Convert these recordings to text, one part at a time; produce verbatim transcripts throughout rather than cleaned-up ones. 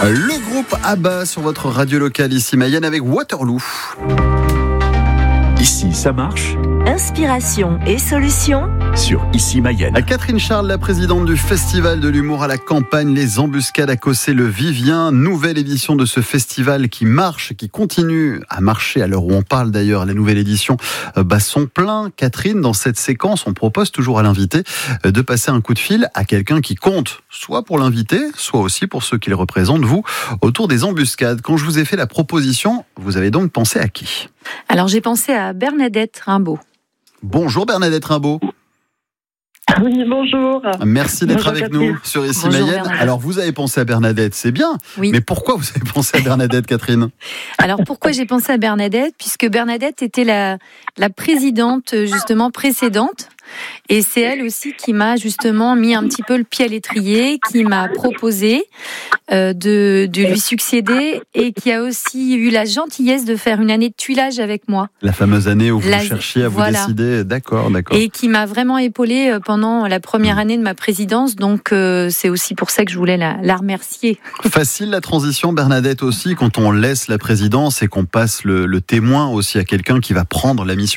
Le groupe ABBA sur votre radio locale ici Mayenne avec Waterloo. Ici, ça marche. Inspiration et solutions Sur Ici Mayenne. Catherine Charles, la présidente du Festival de l'humour à la campagne, les embuscades à Cossé-le-Vivien. Nouvelle édition de ce festival qui marche, qui continue à marcher à l'heure où on parle d'ailleurs. La nouvelle édition bat son plein. Catherine, dans cette séquence, on propose toujours à l'invité de passer un coup de fil à quelqu'un qui compte, soit pour l'invité, soit aussi pour ceux qu'il représente, vous, autour des embuscades. Quand je vous ai fait la proposition, vous avez donc pensé à qui ? Alors j'ai pensé à Bernadette Rimbaud. Bonjour Bernadette Rimbaud. Oui, bonjour. Merci d'être Bonjour, avec Catherine. nous sur Ici Bonjour, Mayenne. Bernadette. Alors vous avez pensé à Bernadette, c'est bien. Oui. Mais pourquoi vous avez pensé à Bernadette, Catherine ? Alors pourquoi j'ai pensé à Bernadette ? Puisque Bernadette était la, la présidente justement précédente. Et c'est elle aussi qui m'a justement mis un petit peu le pied à l'étrier, qui m'a proposé euh, de, de lui succéder et qui a aussi eu la gentillesse de faire une année de tuilage avec moi. La fameuse année où vous La- cherchiez à vous voilà. décider. D'accord, d'accord. Et qui m'a vraiment épaulée pendant la première année de ma présidence. Donc euh, c'est aussi pour ça que je voulais la, la remercier. Facile la transition, Bernadette, aussi, quand on laisse la présidence et qu'on passe le, le témoin aussi à quelqu'un qui va prendre la mission ?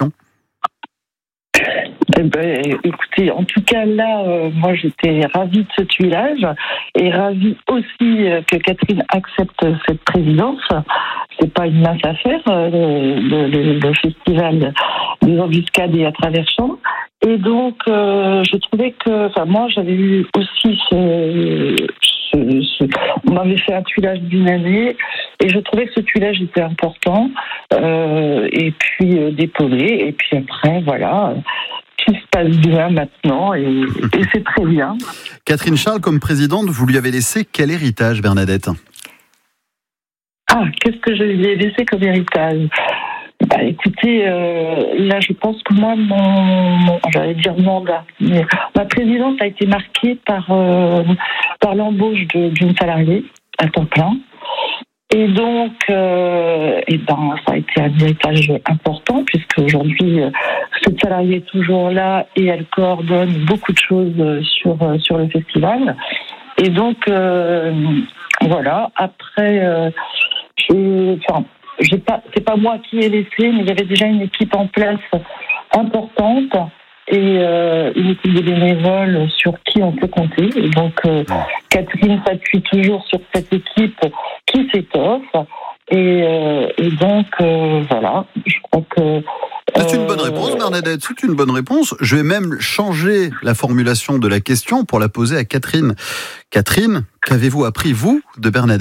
Eh ben, écoutez, en tout cas là, euh, moi j'étais ravie de ce tuilage et ravie aussi euh, que Catherine accepte cette présidence. C'est pas une mince affaire, euh, le, le, le festival des embuscades et à travers champs. Et donc, euh, je trouvais que, enfin moi j'avais eu aussi ce, ce, ce on m'avait fait un tuilage d'une année et je trouvais que ce tuilage était important euh, et puis euh, d'épauler et puis après voilà. Tout se passe bien maintenant et, et c'est très bien. Catherine Charles, comme présidente, vous lui avez laissé quel héritage, Bernadette ? Ah, qu'est-ce que je lui ai laissé comme héritage ? Bah, écoutez, euh, là, je pense que moi, mon, mon j'allais dire mandat, mais ma présidence a été marquée par euh, par l'embauche de, d'une salariée à temps plein. Et donc, euh, et ben, ça a été un héritage important puisque aujourd'hui, euh, cette salariée est toujours là et elle coordonne beaucoup de choses sur sur le festival. Et donc, euh, voilà. Après, euh, je, enfin, j'ai pas, c'est pas moi qui ai laissé, mais il y avait déjà une équipe en place importante et euh, une équipe de bénévoles sur qui on peut compter. Et donc, euh, Catherine s'appuie toujours sur cette équipe qui s'étoffe. Et, euh, et donc, euh, voilà, je crois que... C'est une bonne réponse, Bernadette, c'est une bonne réponse. Je vais même changer la formulation de la question pour la poser à Catherine. Catherine, qu'avez-vous appris, vous, de Bernadette ?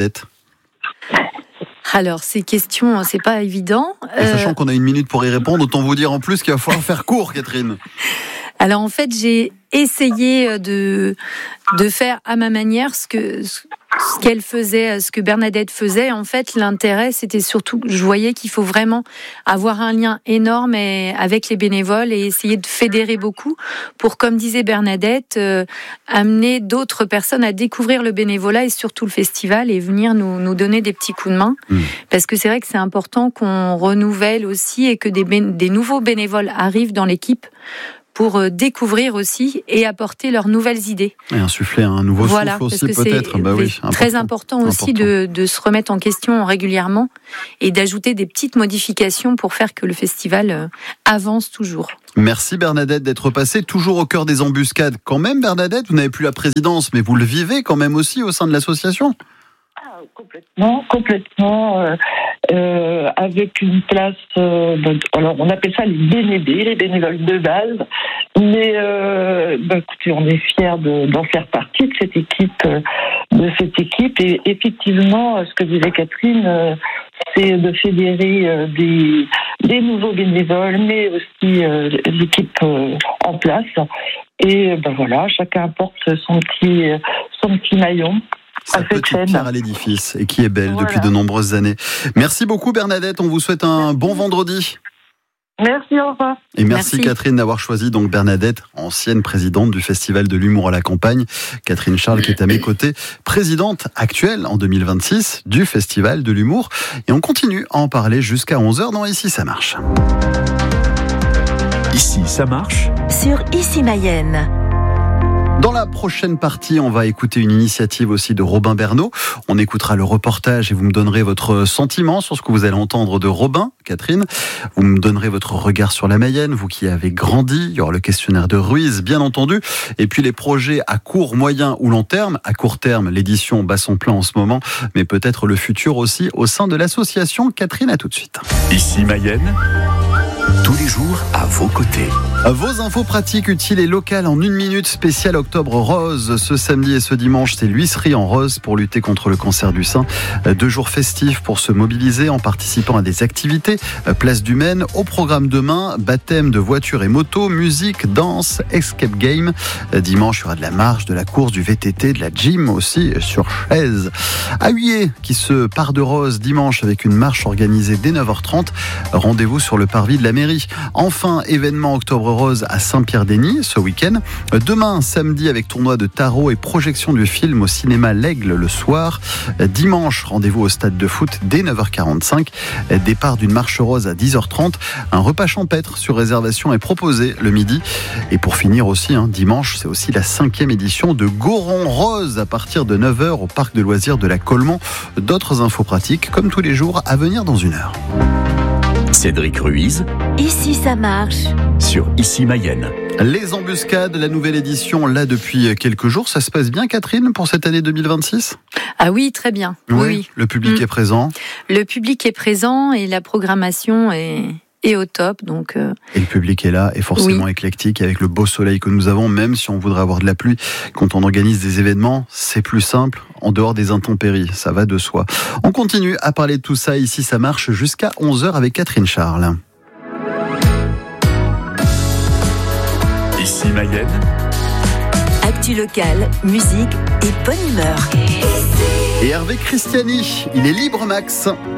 Alors ces questions, c'est pas évident. Et Euh, sachant qu'on a une minute pour y répondre, autant vous dire en plus qu'il va falloir faire court, Catherine. Alors en fait, j'ai essayé de de faire à ma manière ce que ce qu'elle faisait, ce que Bernadette faisait. En fait, l'intérêt, c'était surtout, je voyais qu'il faut vraiment avoir un lien énorme et- avec les bénévoles et essayer de fédérer beaucoup pour, comme disait Bernadette, euh, amener d'autres personnes à découvrir le bénévolat et surtout le festival et venir nous, nous donner des petits coups de main. Mmh. Parce que c'est vrai que c'est important qu'on renouvelle aussi et que des, bé- des nouveaux bénévoles arrivent dans l'équipe pour euh, découvrir aussi et apporter leurs nouvelles idées. Et insuffler un nouveau Voilà, souffle parce aussi, que c'est peut-être. Bah oui, très important aussi Important. De, de se remettre en question régulièrement et d'ajouter des petites modifications pour faire que le festival euh, avance toujours. Merci Bernadette d'être passée, toujours au cœur des embuscades. Quand même, Bernadette, vous n'avez plus la présidence, mais vous le vivez quand même aussi au sein de l'association. Ah, complètement, complètement, euh, euh, avec une place, euh, ben, alors on appelle ça les bénévoles, les bénévoles de base, mais euh, ben, écoutez, on est fiers de, d'en faire partie de cette équipe, euh, de cette équipe, et effectivement, ce que disait Catherine, euh, c'est de fédérer euh, des, des nouveaux bénévoles, mais aussi euh, l'équipe euh, en place, et ben voilà, chacun apporte son petit, son petit maillon. Sa petite pierre à l'édifice et qui est belle Voilà. depuis de nombreuses années. Merci beaucoup Bernadette, on vous souhaite un bon vendredi. Merci, au revoir. Et merci, Merci. Catherine d'avoir choisi donc Bernadette, ancienne présidente du Festival de l'humour à la campagne. Catherine Charles qui est à mes côtés, présidente actuelle en deux mille vingt-six du Festival de l'humour. Et on continue à en parler jusqu'à onze heures dans Ici ça marche. Ici, ça marche. sur Ici Mayenne. Dans la prochaine partie, on va écouter une initiative aussi de Robin Bernot. On écoutera le reportage et vous me donnerez votre sentiment sur ce que vous allez entendre de Robin, Catherine. Vous me donnerez votre regard sur la Mayenne, vous qui avez grandi. Il y aura le questionnaire de Ruiz, bien entendu. Et puis les projets à court, moyen ou long terme. À court terme, l'édition bat son plein en ce moment, mais peut-être le futur aussi au sein de l'association. Catherine, à tout de suite. Ici Mayenne, tous les jours à vos côtés. Vos infos pratiques, utiles et locales en une minute, spécial Octobre Rose. Ce samedi et ce dimanche, c'est l'huisserie en rose pour lutter contre le cancer du sein. Deux jours festifs pour se mobiliser en participant à des activités. Place du Maine, au programme demain, baptême de voitures et motos, musique, danse, escape game. Dimanche, il y aura de la marche, de la course, du V T T, de la gym aussi sur chaise. À Huillé, qui se part de rose dimanche avec une marche organisée dès neuf heures trente. Rendez-vous sur le parvis de la mairie. Enfin, événement Octobre Rose à Saint-Pierre-d'Eny ce week-end. Demain, samedi, avec tournoi de tarot et projection du film au cinéma L'Aigle le soir. Dimanche, rendez-vous au stade de foot dès neuf heures quarante-cinq. Départ d'une marche rose à dix heures trente. Un repas champêtre sur réservation est proposé le midi. Et pour finir aussi, hein, dimanche, c'est aussi la cinquième édition de Goron Rose à partir de neuf heures au parc de loisirs de la Colemont. D'autres infos pratiques, comme tous les jours, à venir dans une heure. Cédric Ruiz, Ici ça marche. sur Ici Mayenne. Les embuscades, la nouvelle édition, là depuis quelques jours. Ça se passe bien, Catherine, pour cette année deux mille vingt-six ? Ah oui, très bien. Oui, Oui, oui. le public Mm. est présent. Le public est présent et la programmation est, est au top. Donc, euh, Et le public est là, et forcément Oui. éclectique, avec le beau soleil que nous avons, même si on voudrait avoir de la pluie. Quand on organise des événements, c'est plus simple, en dehors des intempéries, ça va de soi. On continue à parler de tout ça, ici ça marche, jusqu'à onze heures avec Catherine Charles. Ici Mayenne, Actu locale, musique et bonne humeur. Et Hervé Christiani, il est libre Max.